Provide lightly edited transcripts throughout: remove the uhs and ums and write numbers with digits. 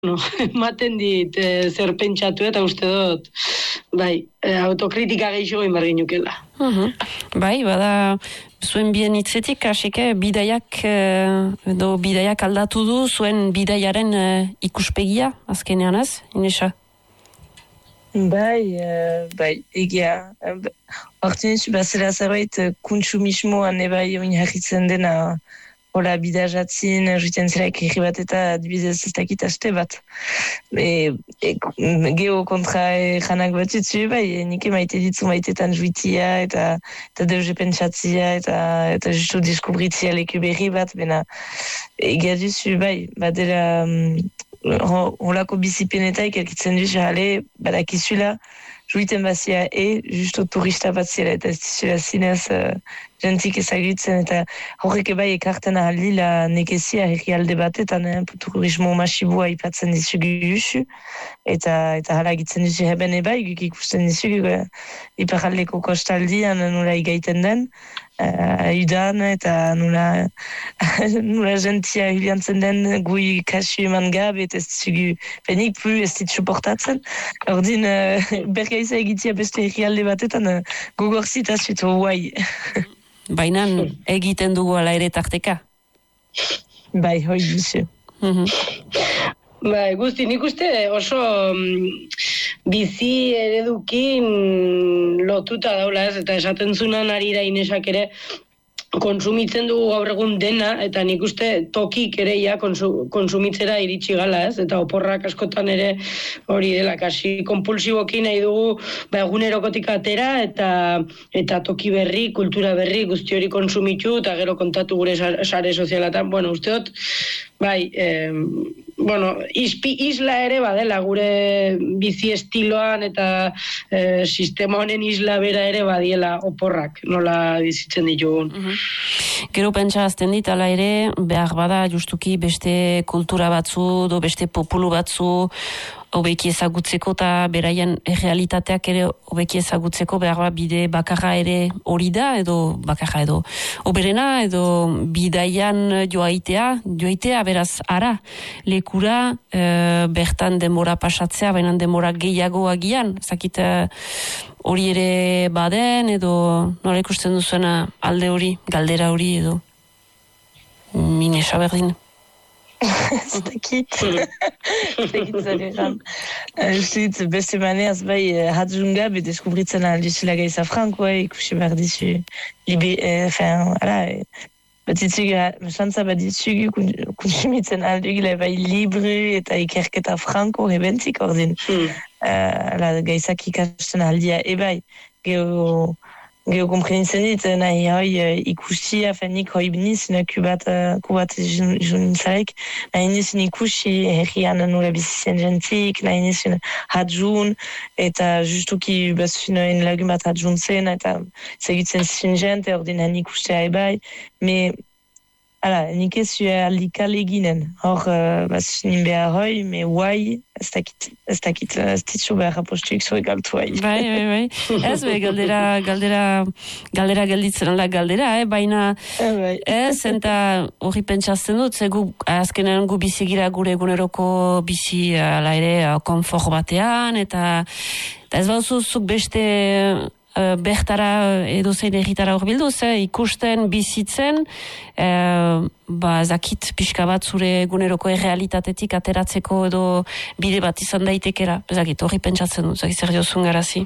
ematen dit zer pentsatu eta uste dut, bai, autokritika gehiago egin behar ginukela. Bai, bada, zuen bien hitzetik, hasike, bidaiak aldatu du, zuen bidaiaren ikuspegia, azkenean ez, Inesa? Bai, egia. Hortzen izu, zera zerbait, kontsumismoan ebai oinarritzen dena, hola, bidajatzin, juiten zelaik erri bat eta dibidez ez dakit aste bat. Geho kontra janak bat zutzu, bai, nike maite ditzu maitetan juitia eta deuze pentsatzia eta justu deskubritzia leku berri bat, bena egia duzu, bai, badela holako bizipenetaik elkitzen duzu, jale, badakizula, juiten bazia justo turista bat zela eta ez dizula zinez jentik ezagutzen eta horrek bai ekarten ahaldi la nekezia herrialde batetan, turismo masibua ipatzen dizugu usu eta hala egitzen duzu heben ebai, guk ikusten dizugu iparaldeko kostaldian nola igaiten den, udan eta nola jentia huliantzen den gui kasu eman gabe eta ez dizugu penik pu ez dit suportatzen. Ordin bergaiza egitzia beste herrialde batetan gogorzita zutu guai. Baina egiten dugu ala ere tarteka? Bai, hoi duzu. Bai, guzti, nik uste oso bizi eredukin lotuta daula ez, eta esaten zunan arira Inesak ere, konsumitzen dugu gaur egun dena, eta nik uste tokik ere ja konsumitzera iritsi gala, ez? Eta oporrak askotan ere hori dela, kasi konpulsibokin nahi dugu egunerokotik atera, eta toki berri, kultura berri, guzti hori konsumitu, eta gero kontatu gure sare sozialatan. Bueno, uste dut, bai, isla ere badela gure bizi estiloan eta sistema honen isla bera ere badiela oporrak, nola bizitzen ditugun. Gero pentsa azten dit, ala ere, behar bada justuki beste kultura batzu, beste populu batzu, hobeki ezagutzeko eta beraien realitateak ere hobeki ezagutzeko behar bide bakarra ere hori da, edo bakarra edo oberena, edo bidaian joaitea beraz ara, lekura bertan denbora pasatzea, baina denbora gehiago agian, zakit hori ere baden, edo nola ikusten duzuena alde hori, galdera hori, edo Inesa berdin. Ez dakit zareran. Uste beste maneaz, bai, hatzunga, deskubritzen aldizula gaiza frankoa, ikusi behar dizu, santza bat ditzugu konsumitzen aldugile, bai, libru eta ikerketa franko hebentik ordin. Gaizak ikasten aldia, bai, Geo komprenitzen dit, nahi hoi ikusi, nik hoi biniz, kubat juntzarek, nahi nizun ikusi herrian nola bizizien jentik, nahi nizun hadjun, eta justuki bazuen lagun bat hadjun zen, eta segitzen zin jente, ordin nahi ikustea ebai, me nik ez aldikal eginen, hor bazuen behar hoi, me guai, ez dakit, ez ditzu behar apostuik zure galtu hai. Bai. Ez be, galdera gelditzen ala galdera, baina ez, eta hori pentsazten dut, ze gu azkenean gu bizigira gure eguneroko bizi ala ere konfort batean, eta ez bauzuzuk beste bertara edo zein egitara horbilduz, ikusten, bizitzen, zakit pixka bat zure eguneroko errealitatetik ateratzeko edo bide bat izan daitekera. Zakit, hori pentsatzen dut, zakit zer diozun garazi.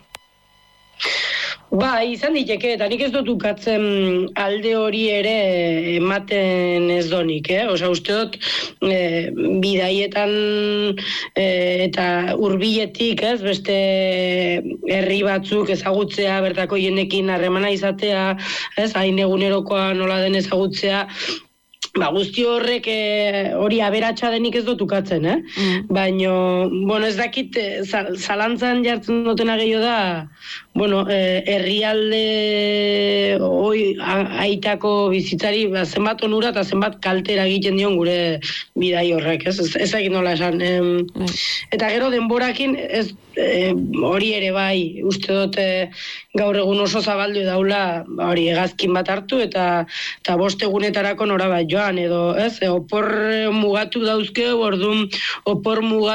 Izan diteke, eta nik ez dut ukatzen alde hori ere ematen ez donik, Osa, uste dut, bidaietan eta hurbiletik, beste herri batzuk ezagutzea, bertako jenekin harremana izatea, hain egunerokoa nola den ezagutzea, guzti horrek hori aberatsa denik ez dut ukatzen, Baina, ez dakit, zalantzan jartzen dutena gehiago da, bueno, herrialde aitako bizitzari zenbat onura eta zenbat kaltera egiten dion gure bidai horrek, ez dakit nola esan. Eta gero denborakin hori ere bai, uste dut gaur egun oso zabaldu daula hori hegazkin bat hartu eta 5 egunetarako nora bat joan edo, ez? Opor mugatu dauzke, orduan opor mugatu